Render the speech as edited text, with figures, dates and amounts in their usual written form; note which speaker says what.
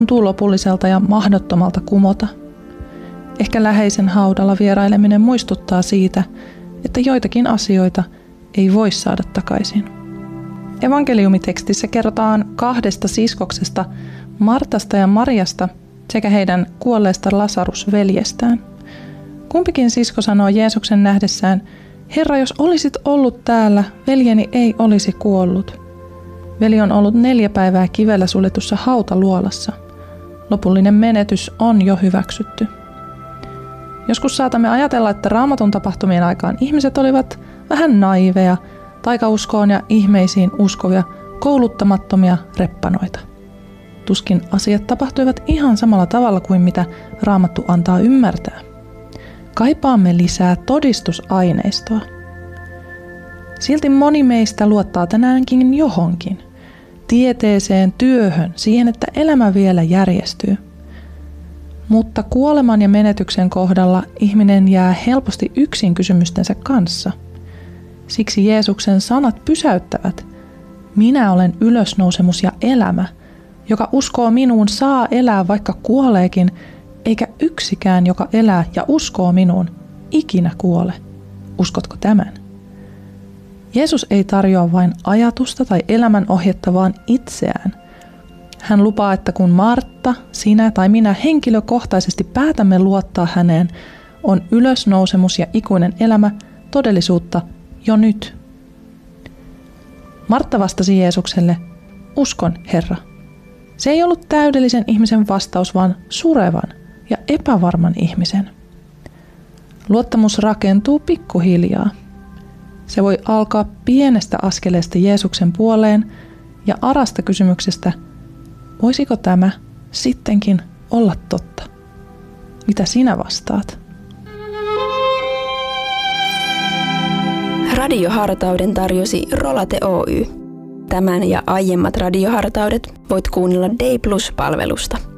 Speaker 1: Tuntuu lopulliselta ja mahdottomalta kumota. Ehkä läheisen haudalla vieraileminen muistuttaa siitä, että joitakin asioita ei voi saada takaisin. Evankeliumitekstissä kerrotaan 2 siskoksesta, Martasta ja Mariasta sekä heidän kuolleesta Lasarus-veljestään. Kumpikin sisko sanoo Jeesuksen nähdessään, Herra, jos olisit ollut täällä, veljeni ei olisi kuollut. Veli on ollut 4 päivää kivellä suljetussa hautaluolassa. Lopullinen menetys on jo hyväksytty. Joskus saatamme ajatella, että Raamatun tapahtumien aikaan ihmiset olivat vähän naiveja, taikauskoon ja ihmeisiin uskovia, kouluttamattomia reppanoita. Tuskin asiat tapahtuivat ihan samalla tavalla kuin mitä Raamattu antaa ymmärtää. Kaipaamme lisää todistusaineistoa. Silti moni meistä luottaa tänäänkin johonkin. Tieteeseen, työhön, siihen, että elämä vielä järjestyy. Mutta kuoleman ja menetyksen kohdalla ihminen jää helposti yksin kysymystensä kanssa. Siksi Jeesuksen sanat pysäyttävät. Minä olen ylösnousemus ja elämä. Joka uskoo minuun, saa elää vaikka kuoleekin, eikä yksikään, joka elää ja uskoo minuun, ikinä kuole. Uskotko tämän? Jeesus ei tarjoa vain ajatusta tai elämän ohjetta, vaan itseään. Hän lupaa, että kun Martta, sinä tai minä henkilökohtaisesti päätämme luottaa häneen, on ylösnousemus ja ikuinen elämä todellisuutta jo nyt. Martta vastasi Jeesukselle, uskon, Herra. Se ei ollut täydellisen ihmisen vastaus, vaan surevan ja epävarman ihmisen. Luottamus rakentuu pikkuhiljaa. Se voi alkaa pienestä askeleesta Jeesuksen puoleen ja arasta kysymyksestä, voisiko tämä sittenkin olla totta? Mitä sinä vastaat?
Speaker 2: Radiohartauden tarjosi Rolate Oy. Tämän ja aiemmat radiohartaudet voit kuunnella Day Plus-palvelusta.